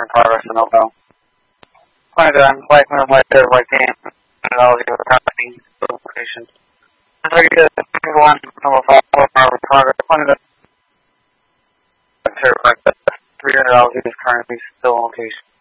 in progress in Oakville. Plan done. Like when I'm like there, like damn. I'll do a company location. So you get one over progress. Plan done. Like $300 is currently still on location.